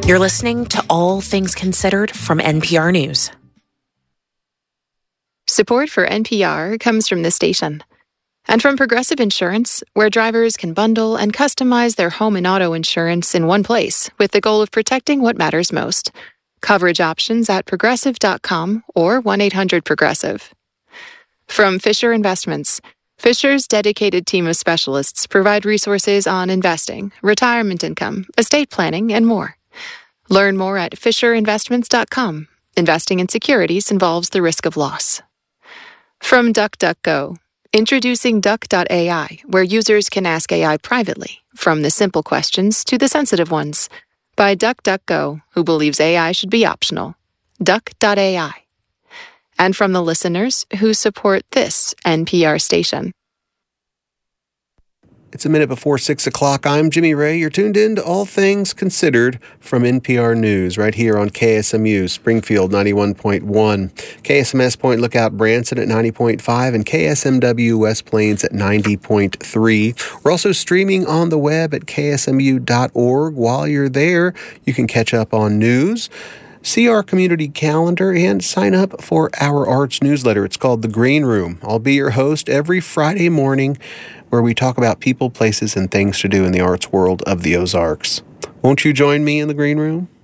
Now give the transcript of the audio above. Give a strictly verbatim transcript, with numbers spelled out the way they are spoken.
You're listening to All Things Considered from N P R News. Support for N P R comes from this station and from Progressive Insurance, where drivers can bundle and customize their home and auto insurance in one place with the goal of protecting what matters most. Coverage options at progressive dot com or one eight hundred progressive. From Fisher Investments, Fisher's dedicated team of specialists provide resources on investing, retirement income, estate planning, and more. Learn more at fisher investments dot com. Investing in securities involves the risk of loss. From DuckDuckGo, introducing Duck dot A I, where users can ask A I privately, from the simple questions to the sensitive ones, by DuckDuckGo, who believes A I should be optional. Duck dot A I. And from the listeners who support this N P R station. It's a minute before six o'clock. I'm Jimmy Ray. You're tuned in to All Things Considered from N P R News right here on K S M U, Springfield ninety-one point one, K S M S Point Lookout Branson at ninety point five, and K S M W West Plains at ninety point three. We're also streaming on the web at K S M U dot org. While you're there, you can catch up on news, see our community calendar, and sign up for our arts newsletter. It's called The Green Room. I'll be your host every Friday morning, where we talk about people, places, and things to do in the arts world of the Ozarks. Won't you join me in the Green Room?